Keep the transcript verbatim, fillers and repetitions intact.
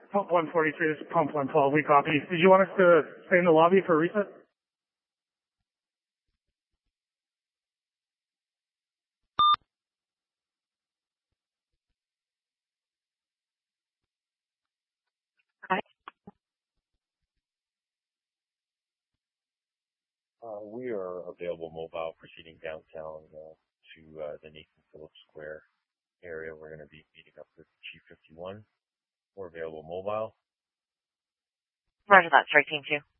Pump one forty-three, this is Pump one twelve, we copy. Did you want us to stay in the lobby for a reset? Hi. Uh, we are available mobile proceeding downtown uh, to uh, the Nathan Phillips Square area. We're going to be meeting up with Chief fifty-one. We're available mobile. Roger that, strike team two.